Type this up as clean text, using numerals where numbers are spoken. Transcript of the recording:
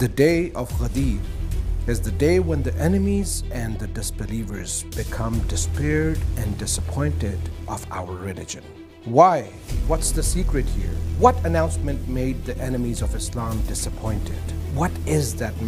The day of Ghadir is the day when the enemies and the disbelievers become despaired and disappointed of our religion. Why? What's the secret here? What announcement made the enemies of Islam disappointed? What is that